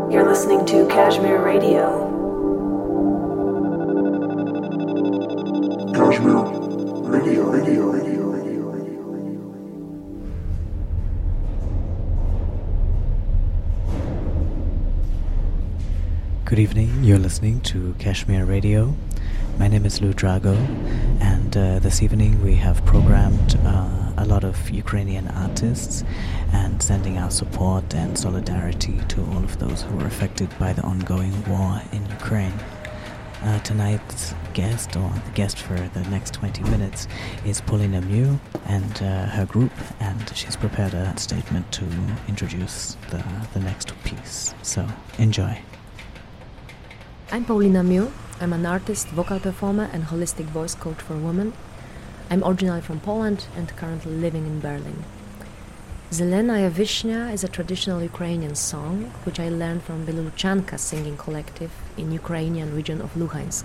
You're listening to Kashmir Radio. Kashmir Radio. Good evening, you're listening to Kashmir Radio. My name is Lou Drago, and this evening we have programmed a lot of Ukrainian artists and sending our support and solidarity to all of those who were affected by the ongoing war in Ukraine. Tonight's guest, or the guest for the next 20 minutes, is Paulina Mew and her group, and she's prepared a statement to introduce the next piece. So, enjoy. I'm Paulina Mew. I'm an artist, vocal performer and holistic voice coach for women. I'm originally from Poland and currently living in Berlin. Zelenaya Vishnya is a traditional Ukrainian song which I learned from Bieloruschanka singing collective in Ukrainian region of Luhansk.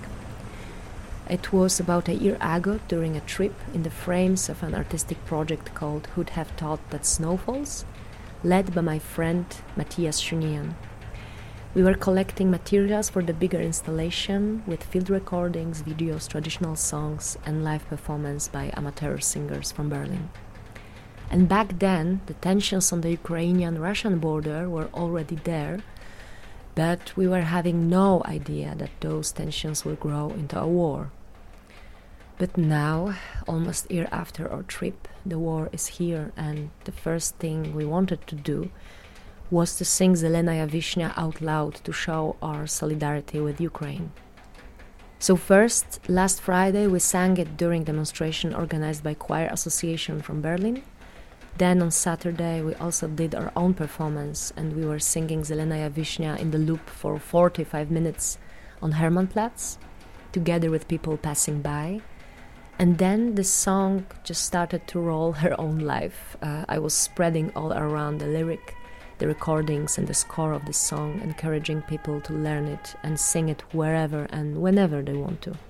It was about a year ago during a trip in the frames of an artistic project called Who'd Have Thought That Snow Falls, led by my friend Matthias Schunian. We were collecting materials for the bigger installation with field recordings, videos, traditional songs and live performance by amateur singers from Berlin. And back then, the tensions on the Ukrainian-Russian border were already there, but we were having no idea that those tensions will grow into a war. But now, almost a year after our trip, the war is here, and the first thing we wanted to do was to sing Zelenaya Vishnya out loud to show our solidarity with Ukraine. So first, last Friday, we sang it during demonstration organized by Choir Association from Berlin. Then on Saturday, we also did our own performance, and we were singing Zelenaya Vishnya in the loop for 45 minutes on Hermannplatz, together with people passing by. And then the song just started to roll her own life. I was spreading all around the lyric, the recordings and the score of this song, encouraging people to learn it and sing it wherever and whenever they want to.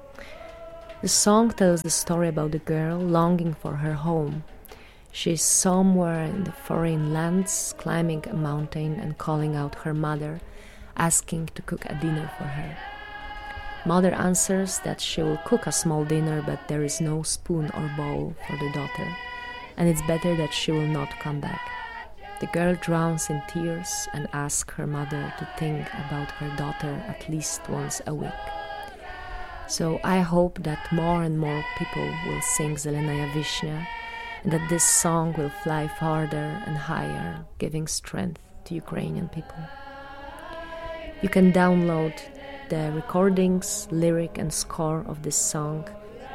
The song tells the story about the girl longing for her home. She's somewhere in the foreign lands, climbing a mountain and calling out her mother, asking to cook a dinner for her. Mother answers that she will cook a small dinner, but there is no spoon or bowl for the daughter, and it's better that she will not come back. The girl drowns in tears and asks her mother to think about her daughter at least once a week. So I hope that more and more people will sing Zelenaya Vishnya, and that this song will fly farther and higher, giving strength to Ukrainian people. You can download the recordings, lyric and score of this song